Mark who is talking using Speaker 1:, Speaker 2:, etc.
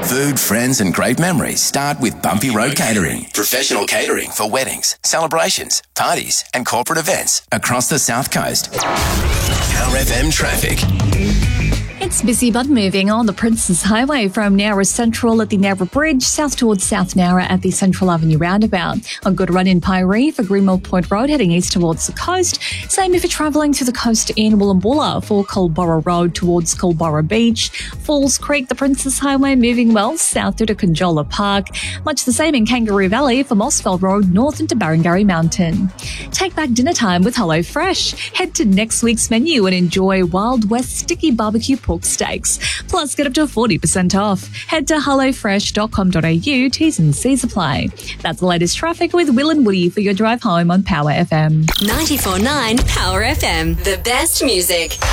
Speaker 1: Food, friends and great memories start with Bumpy Road Catering. Professional catering for weddings, celebrations, parties and corporate events across the South Coast. Power FM traffic.
Speaker 2: It's busy but moving on the Princes Highway from Nowra Central at the Nowra Bridge, south towards South Nowra at the Central Avenue roundabout. A good run in Piree for Greenmill Point Road heading east towards the coast. Same if you're travelling to the coast in Woolloomboola for Culburra Road towards Culburra Beach. Falls Creek, the Princes Highway moving well south to Conjola Park. Much the same in Kangaroo Valley for Mossville Road north into Barangarry Mountain. Take back dinner time with HelloFresh. Head to next week's menu and enjoy Wild West sticky barbecue pork steaks. Plus, get up to 40% off. Head to hellofresh.com.au. T's and C's apply. That's the latest traffic with Will and Woody for your drive home on Power FM.
Speaker 3: 94.9 Power FM. The best music.